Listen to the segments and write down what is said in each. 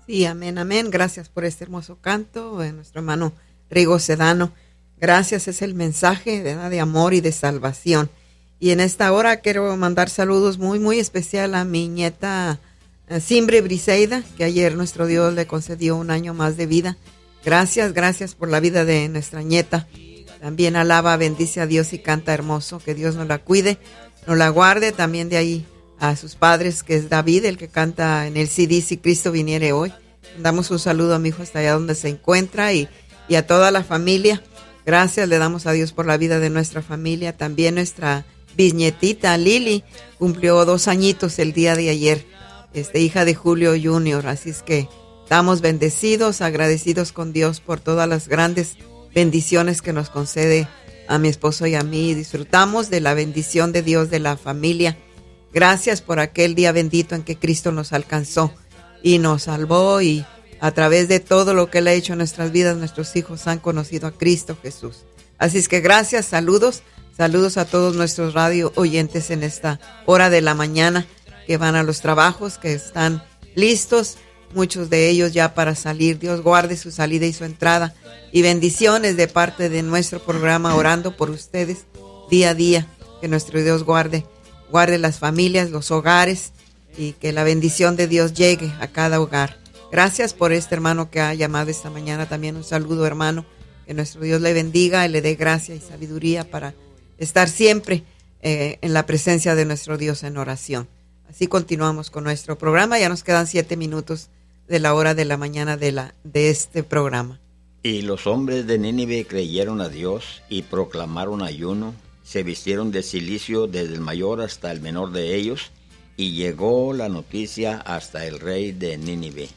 Sí, amén, amén. Gracias por este hermoso canto de nuestro hermano Rigo Sedano. Gracias, es el mensaje, ¿verdad?, de amor y de salvación. Y en esta hora quiero mandar saludos muy, muy especial a mi nieta Simbre Briseida, que ayer nuestro Dios le concedió un año más de vida. Gracias, gracias por la vida de nuestra nieta. También alaba, bendice a Dios y canta hermoso. Que Dios nos la cuide, nos la guarde. También de ahí a sus padres, que es David, el que canta en el CD Si Cristo Viniere Hoy. Damos un saludo a mi hijo hasta allá donde se encuentra y a toda la familia. Gracias le damos a Dios por la vida de nuestra familia. También nuestra bisnietita Lili cumplió 2 añitos el día de ayer, hija de Julio Junior. Así es que estamos bendecidos, agradecidos con Dios por todas las grandes bendiciones que nos concede a mi esposo y a mí. Disfrutamos de la bendición de Dios, de la familia. Gracias por aquel día bendito en que Cristo nos alcanzó y nos salvó, y a través de todo lo que Él ha hecho en nuestras vidas, nuestros hijos han conocido a Cristo Jesús. Así es que gracias, saludos a todos nuestros radio oyentes en esta hora de la mañana, que van a los trabajos, que están listos, muchos de ellos ya para salir. Dios guarde su salida y su entrada, y bendiciones de parte de nuestro programa, orando por ustedes día a día. Que nuestro Dios guarde las familias, los hogares, y que la bendición de Dios llegue a cada hogar. Gracias por este hermano que ha llamado esta mañana. También un saludo, hermano. Que nuestro Dios le bendiga y le dé gracia y sabiduría para estar siempre en la presencia de nuestro Dios en oración. Así continuamos con nuestro programa. Ya nos quedan 7 minutos de la hora de la mañana de este programa. Y los hombres de Nínive creyeron a Dios y proclamaron ayuno. Se vistieron de cilicio desde el mayor hasta el menor de ellos, y llegó la noticia hasta el rey de Nínive.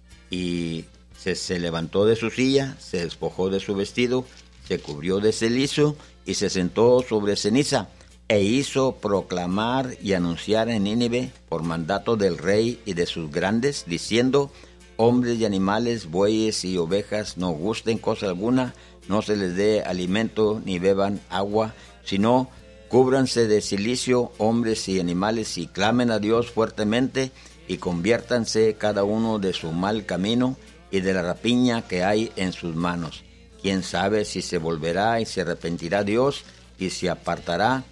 Y se levantó de su silla, se despojó de su vestido, se cubrió de cilicio y se sentó sobre ceniza, e hizo proclamar y anunciar en Nínive por mandato del rey y de sus grandes, diciendo: hombres y animales, bueyes y ovejas, no gusten cosa alguna, no se les dé alimento ni beban agua, sino cúbranse de cilicio hombres y animales, y clamen a Dios fuertemente, y conviértanse cada uno de su mal camino y de la rapiña que hay en sus manos. Quién sabe si se volverá y se arrepentirá Dios y se apartará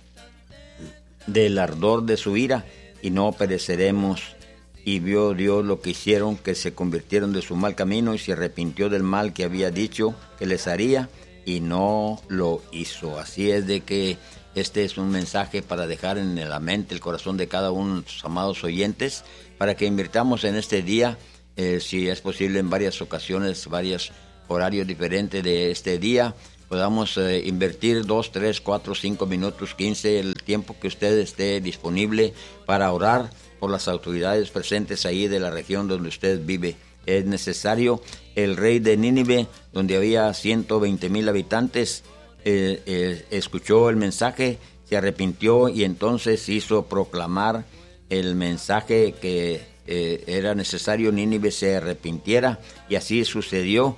del ardor de su ira, y no pereceremos. Y vio Dios lo que hicieron, que se convirtieron de su mal camino, y se arrepintió del mal que había dicho que les haría, y no lo hizo. Así es de que este es un mensaje para dejar en la mente, el corazón de cada uno de nuestros amados oyentes, para que invirtamos en este día, si es posible en varias ocasiones, varios horarios diferentes de este día, podamos invertir 2, 3, 4, 5 minutos, 15, el tiempo que usted esté disponible para orar por las autoridades presentes ahí de la región donde usted vive. Es necesario. El rey de Nínive, donde había 120,000 habitantes, escuchó el mensaje, se arrepintió, y entonces hizo proclamar el mensaje que era necesario Nínive se arrepintiera, y así sucedió.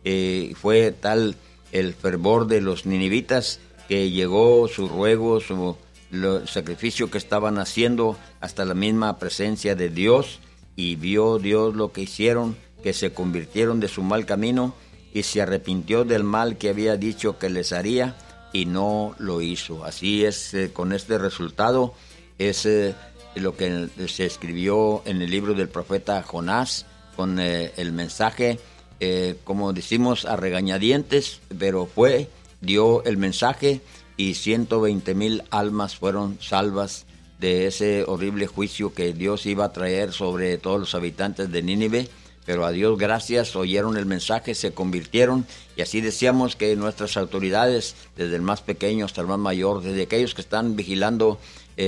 Fue tal el fervor de los ninivitas que llegó su ruego, el sacrificio que estaban haciendo hasta la misma presencia de Dios, y vio Dios lo que hicieron, que se convirtieron de su mal camino, y se arrepintió del mal que había dicho que les haría, y no lo hizo. Así es, con este resultado es lo que se escribió en el libro del profeta Jonás, con el mensaje, como decimos, a regañadientes, pero dio el mensaje, y 120,000 almas fueron salvas de ese horrible juicio que Dios iba a traer sobre todos los habitantes de Nínive. Pero a Dios gracias, oyeron el mensaje, se convirtieron, y así deseamos que nuestras autoridades, desde el más pequeño hasta el más mayor, desde aquellos que están vigilando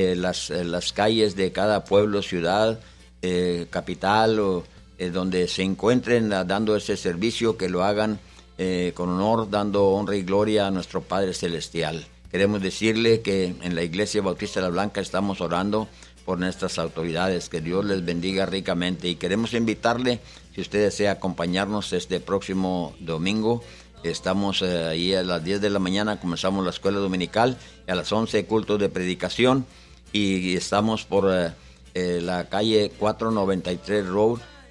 las calles de cada pueblo, ciudad, capital, o donde se encuentren dando ese servicio, que lo hagan con honor, dando honra y gloria a nuestro Padre Celestial. Queremos decirle que en la Iglesia Bautista de La Blanca estamos orando por nuestras autoridades, que Dios les bendiga ricamente, y queremos invitarle, si usted desea acompañarnos este próximo domingo. Estamos ahí a las 10 de la mañana, comenzamos la escuela dominical, y a las 11 culto de predicación, y estamos por la calle 493 Road,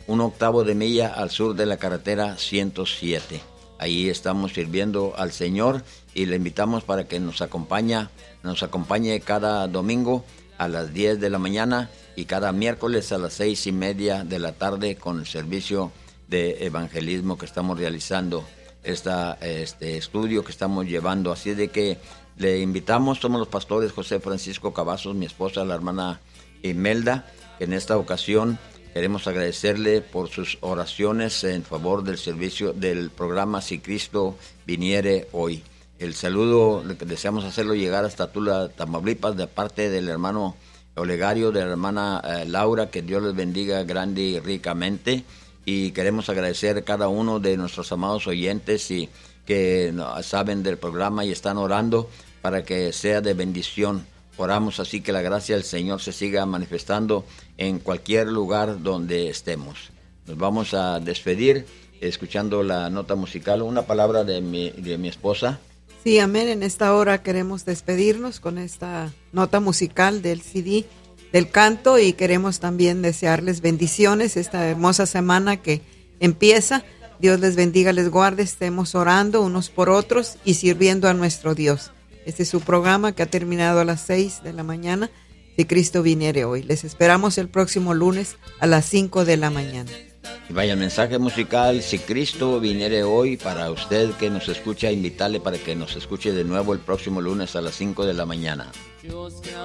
un octavo de milla al sur de la carretera 107. Ahí estamos sirviendo al Señor y le invitamos para que nos acompañe cada domingo a las 10 de la mañana y cada miércoles a las 6:30 de la tarde con el servicio de evangelismo que estamos realizando, este estudio que estamos llevando. Así de que le invitamos, somos los pastores José Francisco Cavazos, mi esposa, la hermana Imelda, que en esta ocasión queremos agradecerle por sus oraciones en favor del servicio del programa Si Cristo Viniere Hoy. El saludo que deseamos hacerlo llegar hasta Tula, Tamaulipas, de parte del hermano Olegario, de la hermana Laura, que Dios les bendiga grande y ricamente. Y queremos agradecer a cada uno de nuestros amados oyentes y que saben del programa y están orando para que sea de bendición. Oramos así que la gracia del Señor se siga manifestando en cualquier lugar donde estemos. Nos vamos a despedir escuchando la nota musical, una palabra de mi esposa. Sí, amén. En esta hora queremos despedirnos con esta nota musical del CD del canto y queremos también desearles bendiciones esta hermosa semana que empieza. Dios les bendiga, les guarde, estemos orando unos por otros y sirviendo a nuestro Dios. Este es su programa que ha terminado a las 6 de la mañana, Si Cristo Viniere Hoy. Les esperamos el próximo lunes a las 5 de la mañana. Y vaya el mensaje musical, Si Cristo Viniere Hoy, para usted que nos escucha, invitarle para que nos escuche de nuevo el próximo lunes a las 5 de la mañana.